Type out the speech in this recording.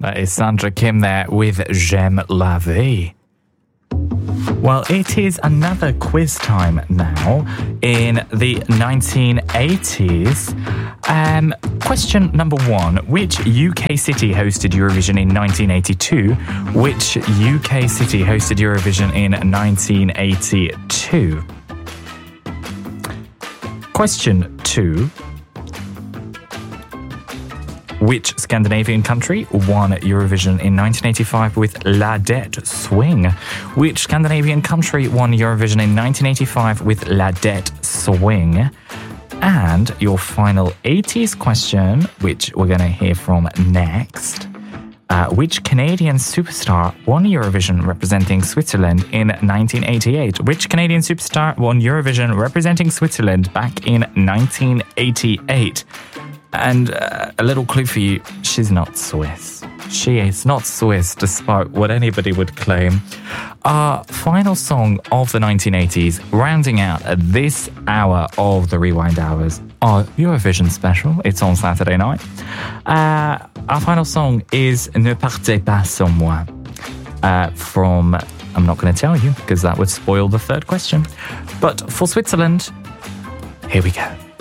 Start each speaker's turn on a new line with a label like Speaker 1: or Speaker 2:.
Speaker 1: That is Sandra Kim there with J'aime la vie. Well, it is another quiz time now in the 1980s. Question number 1. Which UK city hosted Eurovision in 1982? Which UK city hosted Eurovision in 1982? Question 2. Which Scandinavian country won Eurovision in 1985 with La Dette Swing? Which Scandinavian country won Eurovision in 1985 with La Dette Swing? And your final 80s question, which we're going to hear from next. Which Canadian superstar won Eurovision representing Switzerland in 1988? Which Canadian superstar won Eurovision representing Switzerland back in 1988? And a little clue for you, she's not Swiss. She is not Swiss, despite what anybody would claim. Our final song of the 1980s, rounding out this hour of the Rewind Hours, our Eurovision special. It's on Saturday night. Our final song is Ne partez pas sans moi from, I'm not going to tell you because that would spoil the third question. But for Switzerland, here we go.